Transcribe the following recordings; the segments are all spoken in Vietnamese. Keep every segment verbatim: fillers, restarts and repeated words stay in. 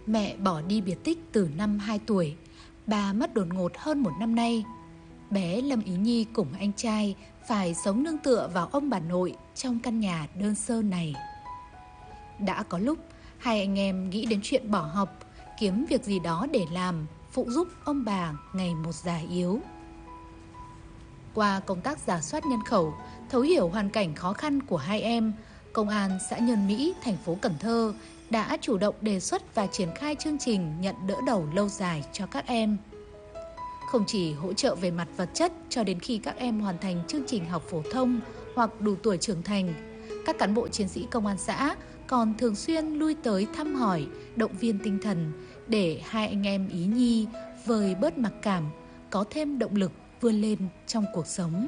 Mẹ bỏ đi biệt tích từ năm hai tuổi, bà mất đột ngột hơn một năm nay. Bé Lâm Ý Nhi cùng anh trai phải sống nương tựa vào ông bà nội trong căn nhà đơn sơ này. Đã có lúc hai anh em nghĩ đến chuyện bỏ học, kiếm việc gì đó để làm, phụ giúp ông bà ngày một già yếu. Qua công tác rà soát nhân khẩu, thấu hiểu hoàn cảnh khó khăn của hai em, Công an xã Nhân Mỹ, thành phố Cần Thơ đã chủ động đề xuất và triển khai chương trình nhận đỡ đầu lâu dài cho các em. Không chỉ hỗ trợ về mặt vật chất cho đến khi các em hoàn thành chương trình học phổ thông hoặc đủ tuổi trưởng thành, các cán bộ chiến sĩ công an xã còn thường xuyên lui tới thăm hỏi, động viên tinh thần để hai anh em Ý Nhi vơi bớt mặc cảm, có thêm động lực vươn lên trong cuộc sống.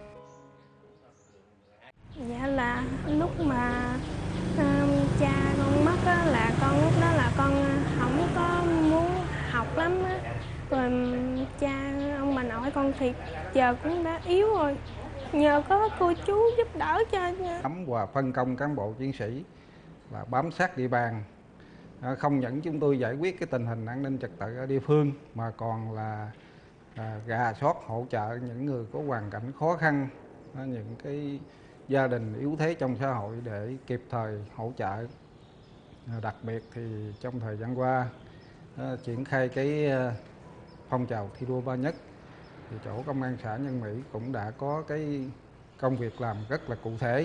Dạ là lúc mà uh, cha con mất á, là con lúc đó là con không có muốn học lắm á. Rồi cha ông bà nội con thì giờ cũng đã yếu rồi, nhờ có cô chú giúp đỡ cho. Nắm và phân công cán bộ chiến sĩ là bám sát địa bàn, không những chúng tôi giải quyết cái tình hình an ninh trật tự ở địa phương mà còn là à, rà soát hỗ trợ những người có hoàn cảnh khó khăn, những cái gia đình yếu thế trong xã hội để kịp thời hỗ trợ. Đặc biệt thì trong thời gian qua à, triển khai cái phong trào thi đua ba nhất, thì chỗ công an xã Nhân Mỹ cũng đã có cái công việc làm rất là cụ thể.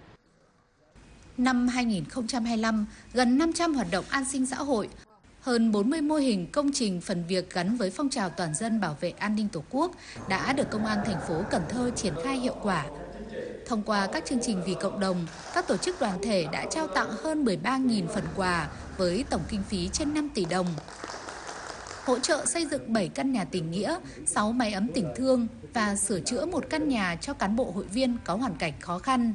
Năm hai nghìn không trăm hai mươi lăm, gần năm trăm hoạt động an sinh xã hội, hơn bốn mươi mô hình công trình phần việc gắn với phong trào toàn dân bảo vệ an ninh Tổ quốc đã được Công an thành phố Cần Thơ triển khai hiệu quả. Thông qua các chương trình vì cộng đồng, các tổ chức đoàn thể đã trao tặng hơn mười ba nghìn phần quà với tổng kinh phí trên năm tỷ đồng. Hỗ trợ xây dựng bảy căn nhà tình nghĩa, sáu máy ấm tình thương và sửa chữa một căn nhà cho cán bộ hội viên có hoàn cảnh khó khăn.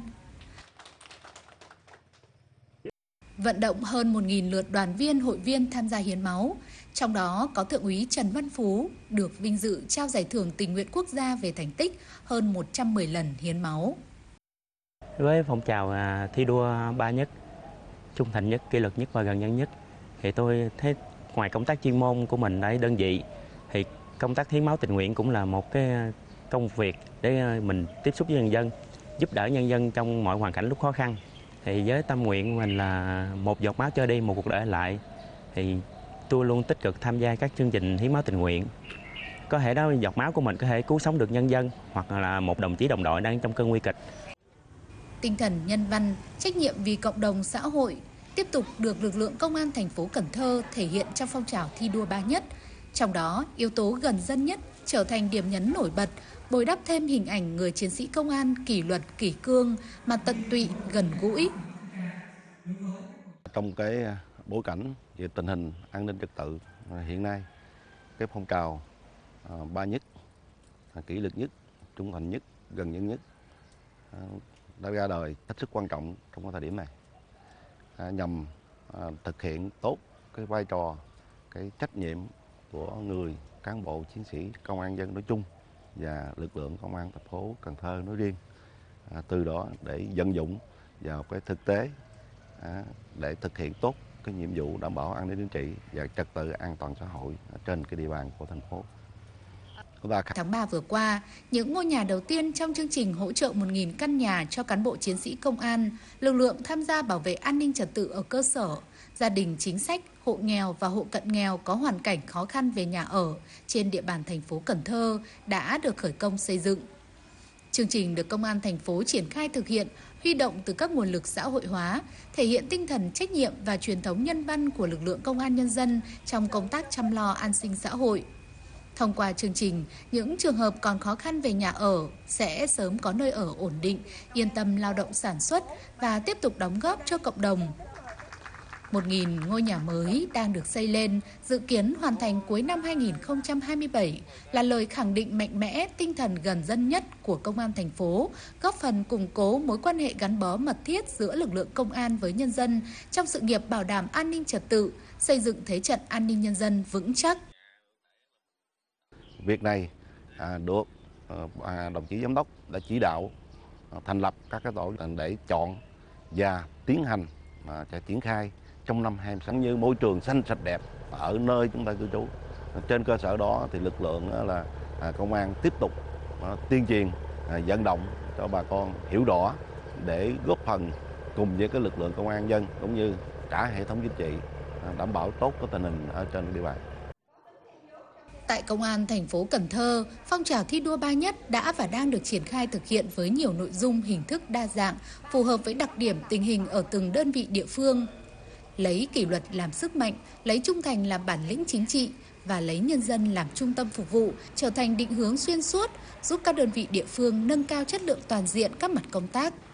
Vận động hơn một nghìn lượt đoàn viên hội viên tham gia hiến máu, trong đó có Thượng úy Trần Văn Phú được vinh dự trao giải thưởng tình nguyện quốc gia về thành tích hơn một trăm mười lần hiến máu. Với phong trào thi đua ba nhất, trung thành nhất, kỷ luật nhất và gần nhân nhất, thì tôi thấy ngoài công tác chuyên môn của mình ở đơn vị, thì công tác hiến máu tình nguyện cũng là một cái công việc để mình tiếp xúc với nhân dân, giúp đỡ nhân dân trong mọi hoàn cảnh lúc khó khăn. Thì với tâm nguyện mình là một giọt máu cho đi, một cuộc đời lại, thì tôi luôn tích cực tham gia các chương trình hiến máu tình nguyện. Có thể đó giọt máu của mình có thể cứu sống được nhân dân hoặc là một đồng chí đồng đội đang trong cơn nguy kịch. Tinh thần nhân văn, trách nhiệm vì cộng đồng xã hội tiếp tục được lực lượng Công an thành phố Cần Thơ thể hiện trong phong trào thi đua ba nhất. Trong đó, yếu tố gần dân nhất trở thành điểm nhấn nổi bật, bồi đắp thêm hình ảnh người chiến sĩ công an kỷ luật, kỷ cương mà tận tụy, gần gũi. Trong cái bối cảnh về tình hình an ninh trật tự hiện nay, cái phong trào ba nhất, kỷ luật nhất, trung thành nhất, gần nhân nhất đã ra đời hết sức quan trọng trong cái thời điểm này, nhằm thực hiện tốt cái vai trò, cái trách nhiệm của người cán bộ chiến sĩ công an dân nói chung và lực lượng công an thành phố Cần Thơ nói riêng, à, từ đó để vận dụng vào cái thực tế à, để thực hiện tốt cái nhiệm vụ đảm bảo an ninh chính trị và trật tự an toàn xã hội trên cái địa bàn của thành phố. Tháng ba vừa qua, những ngôi nhà đầu tiên trong chương trình hỗ trợ một nghìn căn nhà cho cán bộ chiến sĩ công an, lực lượng tham gia bảo vệ an ninh trật tự ở cơ sở, gia đình chính sách, hộ nghèo và hộ cận nghèo có hoàn cảnh khó khăn về nhà ở trên địa bàn thành phố Cần Thơ đã được khởi công xây dựng. Chương trình được Công an thành phố triển khai thực hiện, huy động từ các nguồn lực xã hội hóa, thể hiện tinh thần trách nhiệm và truyền thống nhân văn của lực lượng công an nhân dân trong công tác chăm lo an sinh xã hội. Thông qua chương trình, những trường hợp còn khó khăn về nhà ở sẽ sớm có nơi ở ổn định, yên tâm lao động sản xuất và tiếp tục đóng góp cho cộng đồng. một nghìn ngôi nhà mới đang được xây lên, dự kiến hoàn thành cuối năm hai nghìn không trăm hai mươi bảy, là lời khẳng định mạnh mẽ tinh thần gần dân nhất của Công an thành phố, góp phần củng cố mối quan hệ gắn bó mật thiết giữa lực lượng công an với nhân dân trong sự nghiệp bảo đảm an ninh trật tự, xây dựng thế trận an ninh nhân dân vững chắc. Việc này à, được à, đồng chí giám đốc đã chỉ đạo à, thành lập các cái tổ để chọn và tiến hành à, sẽ triển khai trong năm hai không như môi trường xanh sạch đẹp ở nơi chúng ta cư trú. Trên cơ sở đó thì lực lượng là công an tiếp tục tuyên truyền, vận động cho bà con hiểu rõ để góp phần cùng với cái lực lượng công an dân cũng như cả hệ thống chính trị đảm bảo tốt cái tình hình ở trên địa bàn. Tại Công an thành phố Cần Thơ, phong trào thi đua ba nhất đã và đang được triển khai thực hiện với nhiều nội dung, hình thức đa dạng, phù hợp với đặc điểm tình hình ở từng đơn vị địa phương. Lấy kỷ luật làm sức mạnh, lấy trung thành làm bản lĩnh chính trị và lấy nhân dân làm trung tâm phục vụ, trở thành định hướng xuyên suốt, giúp các đơn vị địa phương nâng cao chất lượng toàn diện các mặt công tác.